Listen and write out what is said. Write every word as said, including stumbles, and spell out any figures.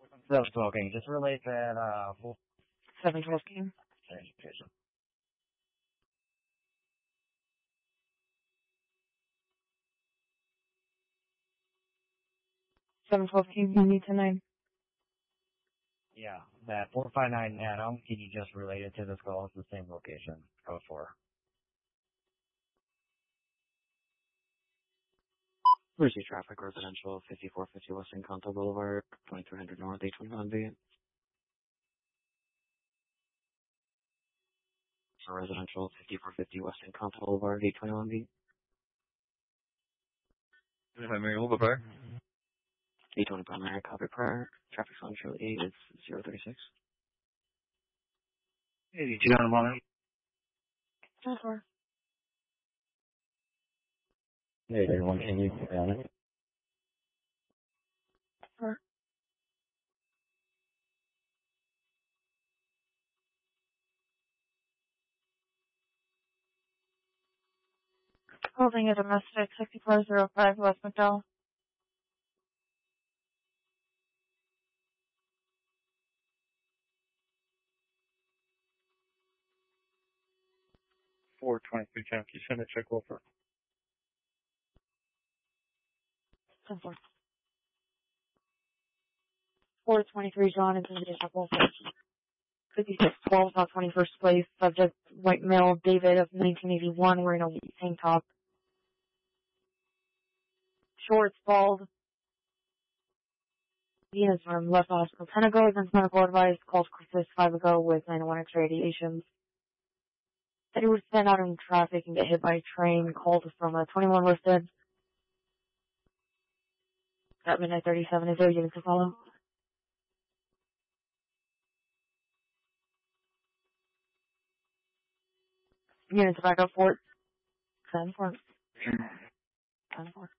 So smoking, just relate that, uh, full seven twelve King. education. seven twelve King, you need to nine. Yeah, that four five nine Adam, can you just relate it to this call? It's the same location, code four. Mercy traffic, residential, fifty-four fifty West Encanto Boulevard, twenty-three hundred North, eight twenty-one B. So residential, fifty-four fifty West Encanto Boulevard, eight twenty-one B. Primary over. eight twenty primary, copy prior. Traffic on show eight is zero thirty-six. eighty-two on the morning. ten four. Hey, everyone, can you stay on it? four. Holding a domestic sixty-four oh five West McDowell. four twenty-three Junkie, send a check over. ten four. four twenty-three John and Cindy Chapel. fifty-six twelve South twenty-first place. Subject white male David of nineteen eighty-one wearing a white tank top. Shorts, bald. Venus from left hospital. ten ago, against medical advice. Called Chris five ago with nine oh one X radiations. Said he would stand out in traffic and get hit by a train. Called from a twenty-one listed. At midnight thirty-seven, is there units to follow? Units back up fort. ten four. ten four.